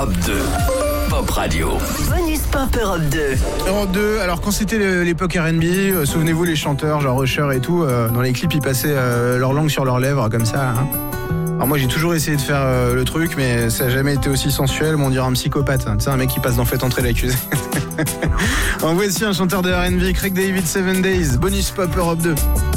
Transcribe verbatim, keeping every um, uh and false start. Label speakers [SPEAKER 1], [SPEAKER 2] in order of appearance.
[SPEAKER 1] Europe deux. Pop Radio.
[SPEAKER 2] Bonus Pop Europe deux.
[SPEAKER 3] Europe deux, alors quand c'était l'époque R and B, euh, souvenez-vous les chanteurs, genre Usher et tout, euh, dans les clips ils passaient euh, leur langue sur leurs lèvres comme ça. Hein. Alors moi j'ai toujours essayé de faire euh, le truc, mais ça n'a jamais été aussi sensuel, mais on dirait un psychopathe. Hein. Tu sais, un mec qui passe dans Faites entrer l'accusé. En voici un chanteur de R and B, Craig David, Seven Days, Bonus Pop Europe deux.